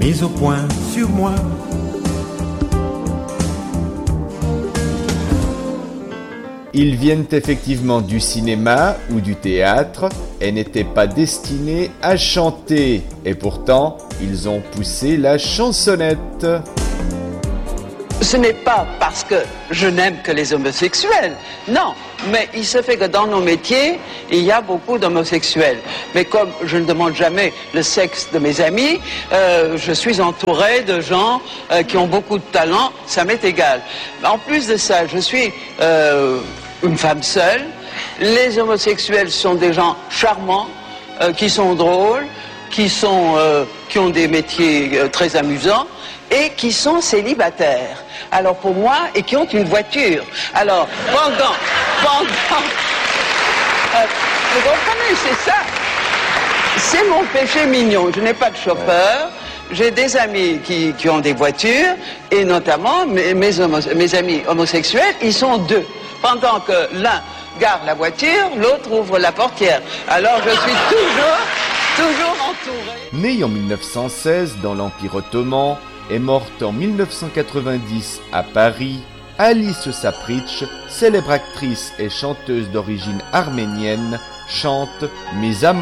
mise au point sur moi. Ils viennent effectivement du cinéma ou du théâtre et n'étaient pas destinés à chanter. Et pourtant, ils ont poussé la chansonnette. Ce n'est pas parce que je n'aime que les homosexuels, non, mais il se fait que dans nos métiers, il y a beaucoup d'homosexuels. Mais comme je ne demande jamais le sexe de mes amis, je suis entouré de gens qui ont beaucoup de talent, ça m'est égal. En plus de ça, je suis une femme seule. Les homosexuels sont des gens charmants, qui sont drôles, qui ont des métiers très amusants et qui sont célibataires. Alors pour moi, et qui ont une voiture. Alors, vous comprenez, c'est ça. C'est mon péché mignon. Je n'ai pas de chauffeur. J'ai des amis qui ont des voitures, et notamment mes amis homosexuels, ils sont deux. Pendant que l'un garde la voiture, l'autre ouvre la portière. Alors je suis toujours entouré. Née en 1916 dans l'Empire ottoman et morte en 1990 à Paris, Alice Sapritch, célèbre actrice et chanteuse d'origine arménienne, chante « Mes amants ».